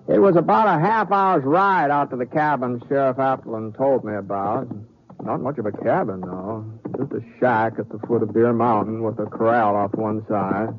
It was about a half-hour's ride out to the cabin Sheriff Appleton told me about. Not much of a cabin, though. Just a shack at the foot of Deer Mountain with a corral off one side.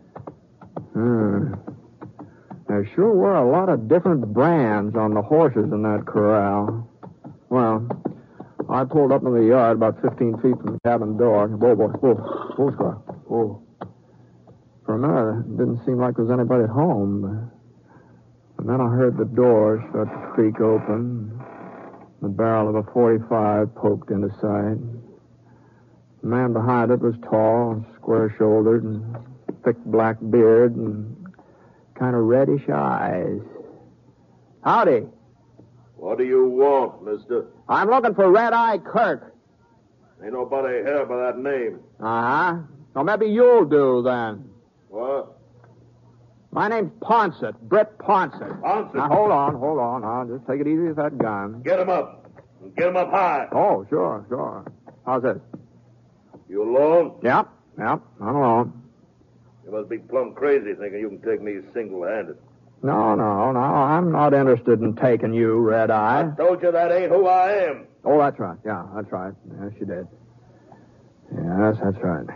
There sure were a lot of different brands on the horses in that corral. Well, I pulled up in the yard about 15 feet from the cabin door. Whoa, Scar. Whoa. For a minute, it didn't seem like there was anybody at home. And then I heard the door start to creak open. The barrel of a .45 poked into sight. The man behind it was tall, square-shouldered, and thick black beard, and kind of reddish eyes. Howdy. What do you want, mister? I'm looking for Red-Eye Kirk. Ain't nobody here by that name. Uh-huh. So maybe you'll do, then. What? My name's Ponsett, Britt Ponsett. Ponsett? Now, hold on. I'll just take it easy with that gun. Get him up. Get him up high. Oh, sure. How's this? You alone? Yep, I'm alone. You must be plumb crazy thinking you can take me single-handed. No, I'm not interested in taking you, Red-Eye. I told you that ain't who I am. Oh, that's right. Yeah, that's right. Yes, you did. Yes, that's right.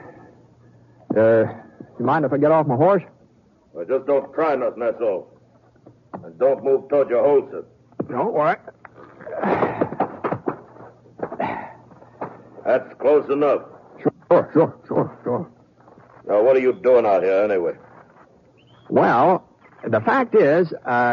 You mind if I get off my horse? Well, just don't try nothing, that's all. And don't move toward your holster. Don't worry. That's close enough. Sure. Now, what are you doing out here, anyway? Well, the fact is,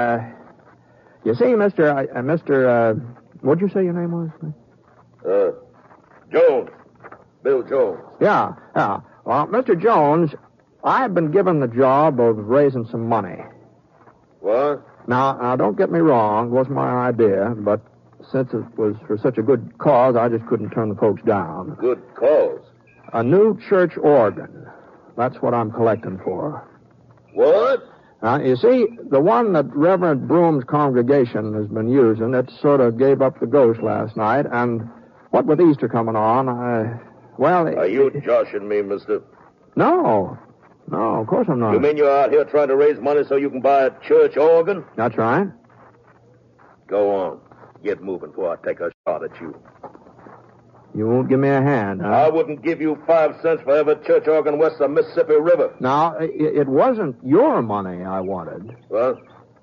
you see, what'd you say your name was? Jones. Bill Jones. Yeah. Well, Mr. Jones, I've been given the job of raising some money. What? Now, don't get me wrong. It wasn't my idea, but since it was for such a good cause, I just couldn't turn the folks down. Good cause? A new church organ. That's what I'm collecting for. What? You see, the one that Reverend Broom's congregation has been using, it sort of gave up the ghost last night, and what with Easter coming on, Are you joshing me, mister? No, of course I'm not. You mean you're out here trying to raise money so you can buy a church organ? That's right. Go on. Get moving before I take a shot at you. You won't give me a hand, huh? I wouldn't give you 5 cents for every church organ west of the Mississippi River. Now, it wasn't your money I wanted. What?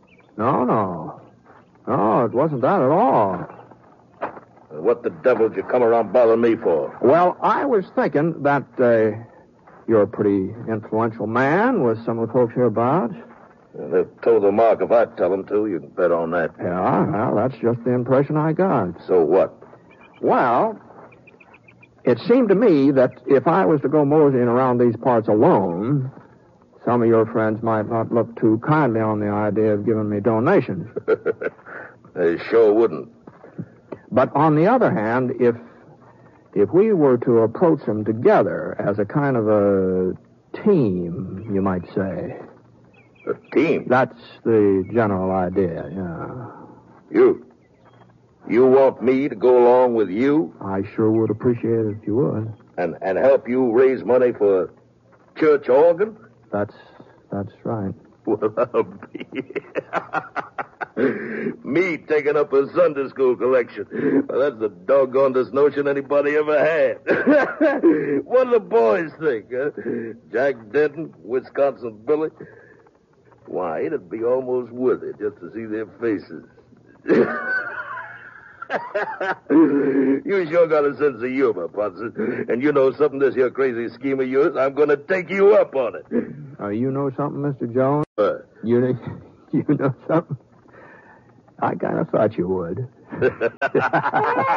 No, it wasn't that at all. What the devil did you come around bothering me for? Well, I was thinking that you're a pretty influential man with some of the folks hereabouts. They've told the mark if I tell them to. You can bet on that. Yeah, well, that's just the impression I got. So what? Well, it seemed to me that if I was to go moseying around these parts alone, some of your friends might not look too kindly on the idea of giving me donations. They sure wouldn't. But on the other hand, if we were to approach them together as a kind of a team, you might say. A team? That's the general idea, yeah. You want me to go along with you? I sure would appreciate it if you would. And help you raise money for a church organ? That's right. Well, I'll be... Me taking up a Sunday school collection. Well, that's the doggonedest notion anybody ever had. What do the boys think, huh? Jack Denton, Wisconsin Billy? Why, it'd be almost worth it just to see their faces. You sure got a sense of humor, Ponson. And you know something, this here crazy scheme of yours, I'm going to take you up on it. You know something, Mr. Jones? What? You know something? I kind of thought you would.